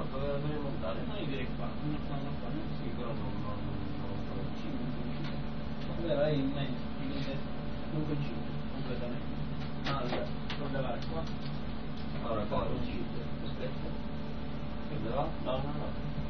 dove la dovrei montare? No, io direi qua. Sì, però non Allora lei in mezzo, non coincide completamente. Allora, sollevare qua. allora qua coincide. Aspetta. Sollevato? No.